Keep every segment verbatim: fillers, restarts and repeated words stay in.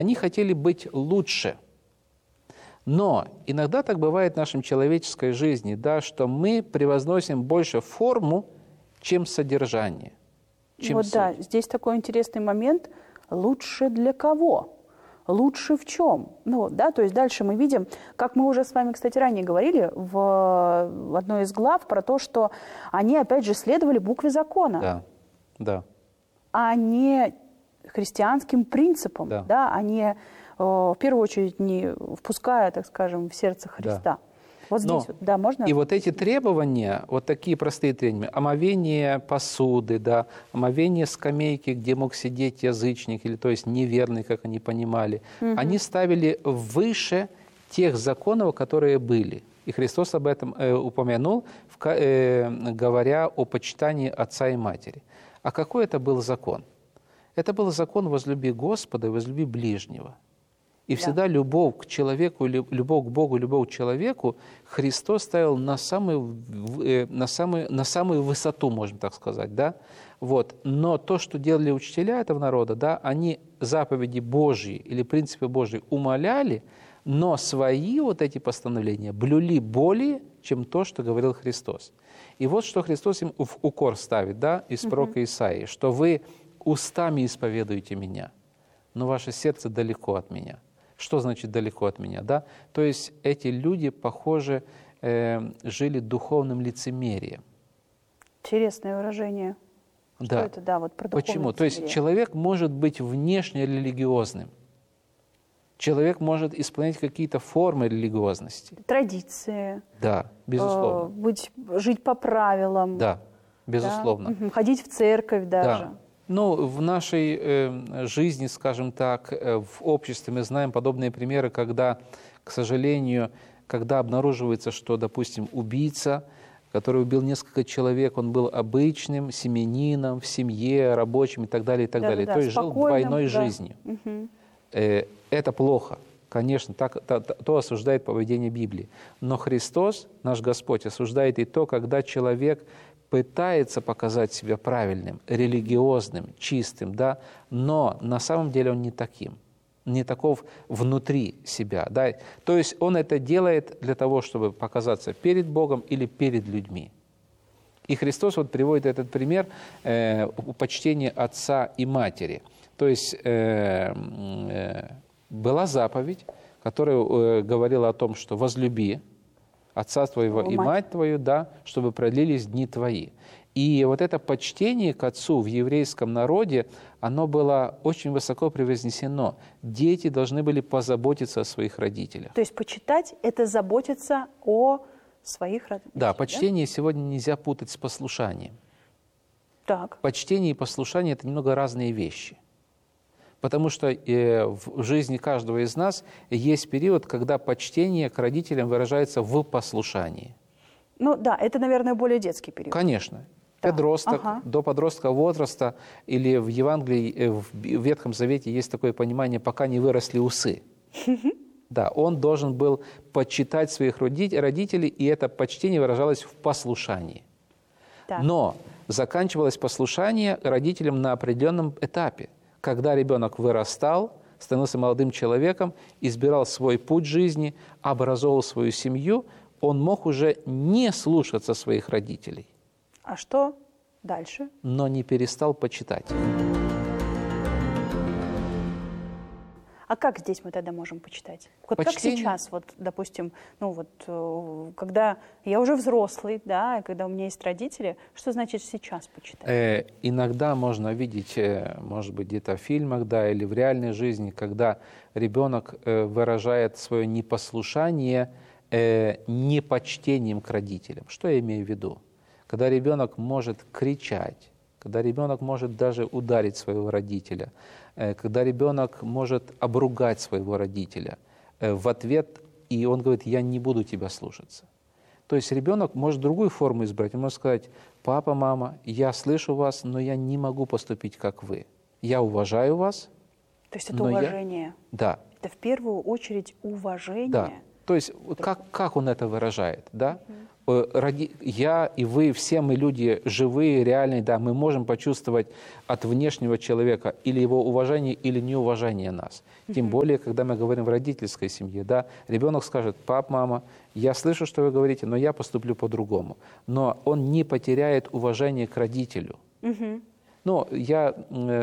Они хотели быть лучше. Но иногда так бывает в нашей человеческой жизни, да, что мы превозносим больше форму, чем содержание. Чем вот суть. Да, здесь такой интересный момент. Лучше для кого? Лучше в чем? Ну, да, то есть дальше мы видим, как мы уже с вами, кстати, ранее говорили в, в одной из глав про то, что они, опять же, следовали букве закона, Да, да. а не христианским принципам, Да. да, а не, э, в первую очередь, не впуская, так скажем, в сердце Христа. Да. Вот здесь, Но, вот, да, можно? И вот эти требования, вот такие простые требования, омовение посуды, да, омовение скамейки, где мог сидеть язычник, или то есть неверный, как они понимали, угу. они ставили выше тех законов, которые были. И Христос об этом э, упомянул, в, э, говоря о почитании отца и матери. А какой это был закон? Это был закон возлюби Господа и возлюби ближнего. И всегда да. любовь к человеку, любовь к Богу, любовь к человеку Христос ставил на самую, на самую, на самую высоту, можно так сказать. Да? Вот. Но то, что делали учителя этого народа, да, они заповеди Божьи или принципы Божьи умаляли, но свои вот эти постановления блюли более, чем то, что говорил Христос. И вот что Христос им в укор ставит, да, из пророка угу. Исаии, что вы устами исповедуете меня, но ваше сердце далеко от меня. Что значит далеко от меня? Да? То есть эти люди, похоже, э, жили духовным лицемерием. Интересное выражение. Да. Что это? Да, вот про духовное Почему? лицемерие. То есть человек может быть внешне религиозным. Человек может исполнять какие-то формы религиозности. Традиции. Да, безусловно. Э, быть, жить по правилам. Да, безусловно. Да? Ходить в церковь даже. Да. Ну, в нашей э, жизни, скажем так, э, в обществе мы знаем подобные примеры, когда, к сожалению, когда обнаруживается, что, допустим, убийца, который убил несколько человек, он был обычным семьянином в семье, рабочим и так далее, и так да, далее. Да, То есть жил двойной да. жизнью. Угу. Э, это плохо. Конечно, так, то, то осуждает поведение Библии. Но Христос, наш Господь, осуждает и то, когда человек пытается показать себя правильным, религиозным, чистым, да, но на самом деле он не таким, не таков внутри себя. Да. То есть он это делает для того, чтобы показаться перед Богом или перед людьми. И Христос вот приводит этот пример э, почтения отца и матери. То есть э, э, была заповедь, которая э, говорила о том, что возлюби отца твоего и мать твою, да, чтобы продлились дни твои. И вот это почтение к отцу в еврейском народе, оно было очень высоко превознесено. Дети должны были позаботиться о своих родителях. То есть почитать – это заботиться о своих родителях? Да, почтение да? сегодня нельзя путать с послушанием. Так. Почтение и послушание – это немного разные вещи. Потому что э, в жизни каждого из нас есть период, когда почтение к родителям выражается в послушании. Ну да, это, наверное, более детский период. Конечно. Да. Подросток, ага. до подросткового возраста, или в Евангелии, в Ветхом Завете есть такое понимание, пока не выросли усы. Да, он должен был почитать своих родителей, и это почтение выражалось в послушании. Но заканчивалось послушание родителям на определенном этапе. Когда ребенок вырастал, становился молодым человеком, избирал свой путь жизни, образовал свою семью, он мог уже не слушаться своих родителей. А что дальше? Но не перестал почитать. А как здесь мы тогда можем почитать? Вот Почтение. Как сейчас, вот, допустим, ну вот, когда я уже взрослый, да, и когда у меня есть родители, что значит сейчас почитать? Э, иногда можно видеть, э, может быть, где-то в фильмах, да, или в реальной жизни, когда ребенок э, выражает свое непослушание э, непочтением к родителям. Что я имею в виду? Когда ребенок может кричать, когда ребенок может даже ударить своего родителя, когда ребенок может обругать своего родителя в ответ, и он говорит: я не буду тебя слушаться. То есть ребенок может другую форму избрать. Он может сказать: папа, мама, я слышу вас, но я не могу поступить, как вы. Я уважаю вас. То есть это уважение? Я... Да. Это в первую очередь уважение? Да. То есть как, как он это выражает? Да? Я и вы, все мы люди живые, реальные, да, мы можем почувствовать от внешнего человека или его уважение, или неуважение нас. Тем более, когда мы говорим в родительской семье, да, ребенок скажет: пап, мама, я слышу, что вы говорите, но я поступлю по-другому. Но он не потеряет уважение к родителю. Угу. Ну, я,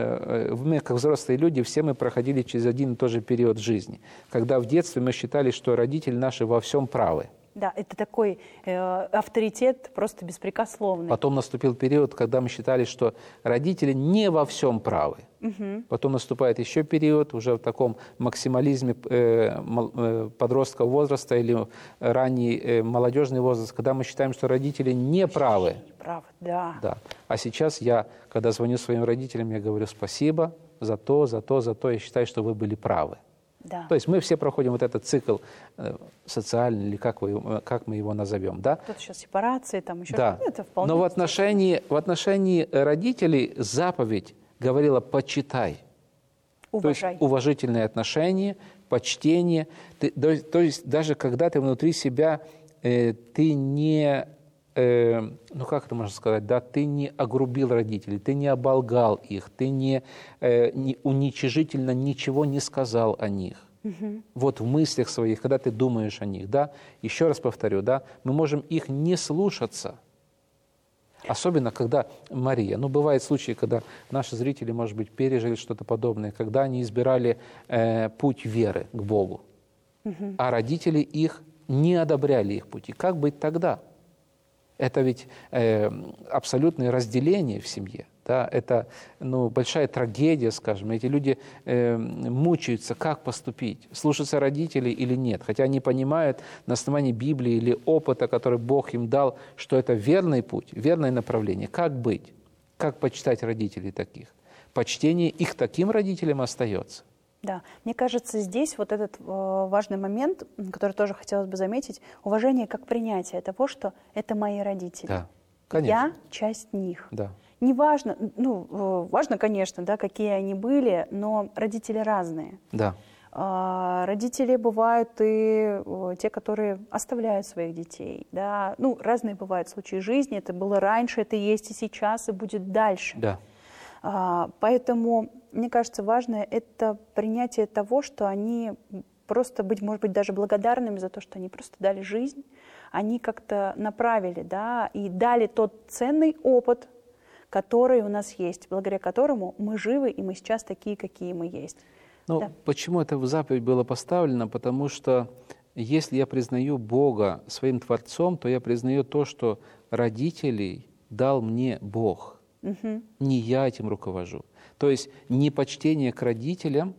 мы, как взрослые люди, все мы проходили через один и тот же период жизни, когда в детстве мы считали, что родители наши во всем правы. Да, это такой э, авторитет просто беспрекословный. Потом наступил период, когда мы считали, что родители не во всем правы. Угу. Потом наступает еще период уже в таком максимализме э, э, подросткового возраста или ранний э, молодежный возраст, когда мы считаем, что родители не правы. Правы, да. Да. А сейчас я, когда звоню своим родителям, я говорю: спасибо за то, за то, за то, я считаю, что вы были правы. Да. То есть мы все проходим вот этот цикл э, социальный, или как, вы, как мы его назовем, да? Тут сейчас сепарации, там еще да. что-то. Это вполне. Но в отношении, в отношении родителей заповедь говорила: почитай. Уважай. То есть уважительные отношения, почтение. Ты, то, то есть даже когда ты внутри себя, э, ты не... ну как это можно сказать, да, ты не огрубил родителей, ты не оболгал их, ты не, э, не уничижительно ничего не сказал о них. Угу. Вот в мыслях своих, когда ты думаешь о них, да, еще раз повторю, да, мы можем их не слушаться. Особенно, когда, Мария, ну, бывают случаи, когда наши зрители, может быть, пережили что-то подобное, когда они избирали э, путь веры к Богу, угу. а родители их не одобряли их пути. Как быть тогда? Это ведь э, абсолютное разделение в семье. Да? Это ну, большая трагедия, скажем. Эти люди э, мучаются, как поступить, слушаться родителей или нет. Хотя они понимают на основании Библии или опыта, который Бог им дал, что это верный путь, верное направление. Как быть? Как почитать родителей таких? Почтение их таким родителям остается. Да, мне кажется, здесь вот этот э, важный момент, который тоже хотелось бы заметить, уважение как принятие того, что это мои родители. Да, конечно. Я часть них. Да. Неважно, ну, э, важно, конечно, да, какие они были, но родители разные. Да. Э, родители бывают и э, те, которые оставляют своих детей. Да? Ну, разные бывают случаи жизни. Это было раньше, это есть и сейчас, и будет дальше. Да. Э, поэтому... Мне кажется, важное – это принятие того, что они просто быть, может быть, даже благодарными за то, что они просто дали жизнь, они как-то направили, да, и дали тот ценный опыт, который у нас есть, благодаря которому мы живы, и мы сейчас такие, какие мы есть. Ну, да. Почему это в заповедь было поставлено? Потому что если я признаю Бога своим Творцом, то я признаю то, что родителей дал мне Бог. Угу. Не я этим руковожу. То есть непочтение к родителям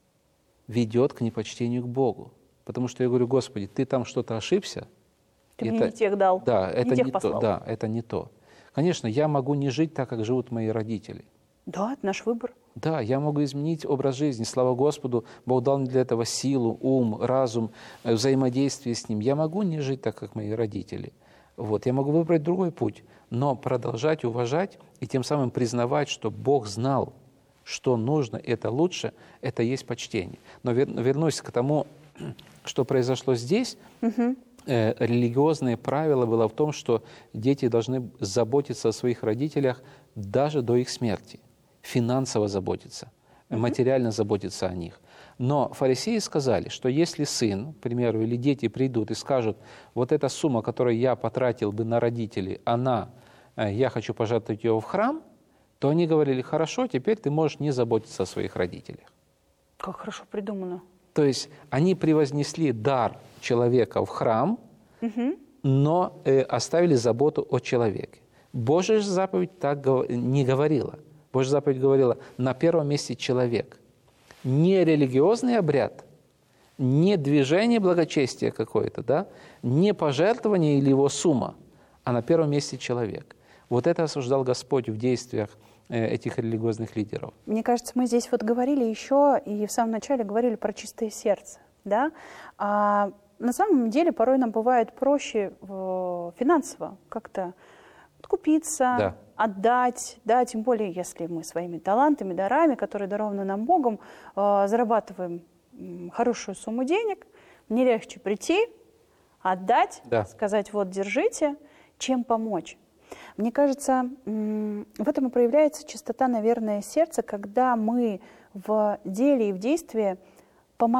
ведет к непочтению к Богу. Потому что я говорю: Господи, ты там что-то ошибся. Ты мне не тех дал, да, это не тех не послал. То, да, это не то. Конечно, я могу не жить так, как живут мои родители. Да, это наш выбор. Да, я могу изменить образ жизни. Слава Господу, Бог дал мне для этого силу, ум, разум, взаимодействие с Ним. Я могу не жить так, как мои родители. Вот. Я могу выбрать другой путь, но продолжать уважать и тем самым признавать, что Бог знал, что нужно, это лучше, это есть почтение. Но вернусь к тому, что произошло здесь. Угу. Э, религиозное правило было в том, что дети должны заботиться о своих родителях даже до их смерти, финансово заботиться, угу. материально заботиться о них. Но фарисеи сказали, что если сын, к примеру, или дети придут и скажут: вот эта сумма, которую я потратил бы на родителей, она, э, я хочу пожертвовать ее в храм, то они говорили: хорошо, теперь ты можешь не заботиться о своих родителях. Как хорошо придумано. То есть они превознесли дар человека в храм, угу. но э, оставили заботу о человеке. Божья заповедь так не говорила. Божья заповедь говорила: на первом месте человек. Не религиозный обряд, не движение благочестия какое-то, да? Не пожертвование или его сумма, а на первом месте человек. Вот это осуждал Господь в действиях этих религиозных лидеров. Мне кажется, мы здесь вот говорили еще, и в самом начале говорили про чистое сердце. Да? А на самом деле порой нам бывает проще финансово как-то откупиться, да. отдать, да, тем более если мы своими талантами, дарами, которые дарованы нам Богом, зарабатываем хорошую сумму денег, мне легче прийти, отдать, Да. сказать, вот, держите, чем помочь. Мне кажется, в этом и проявляется чистота, наверное, сердца, когда мы в деле и в действии